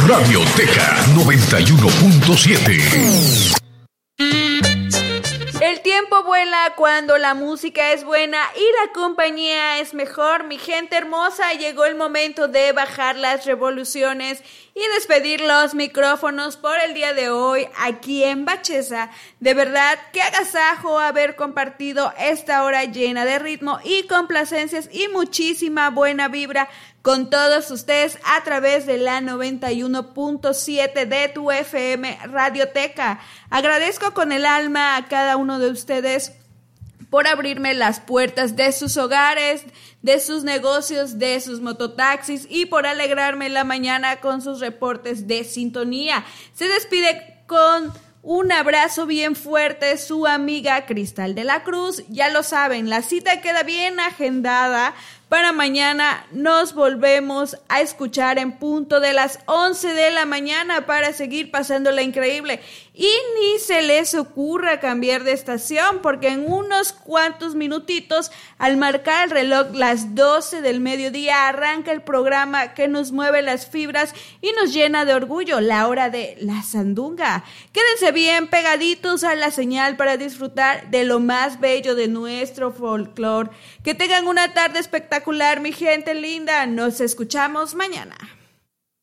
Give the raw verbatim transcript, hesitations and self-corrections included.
Radioteca noventa y uno punto siete. El tiempo vuela cuando la música es buena y la compañía es mejor. Mi gente hermosa, llegó el momento de bajar las revoluciones y despedir los micrófonos por el día de hoy aquí en Bacheza. De verdad, qué agasajo haber compartido esta hora llena de ritmo y complacencias y muchísima buena vibra con todos ustedes a través de la noventa y uno punto siete de tu F M Radioteca. Agradezco con el alma a cada uno de ustedes por abrirme las puertas de sus hogares, de sus negocios, de sus mototaxis y por alegrarme la mañana con sus reportes de sintonía. Se despide con un abrazo bien fuerte su amiga Cristal de la Cruz. Ya lo saben, la cita queda bien agendada para mañana. Nos volvemos a escuchar en punto de las once de la mañana para seguir pasándola increíble. Y ni se les ocurra cambiar de estación, porque en unos cuantos minutitos, al marcar el reloj las doce del mediodía, arranca el programa que nos mueve las fibras y nos llena de orgullo, la hora de la sandunga. Quédense bien pegaditos a la señal para disfrutar de lo más bello de nuestro folclore. Que tengan una tarde espectacular, mi gente linda. Nos escuchamos mañana.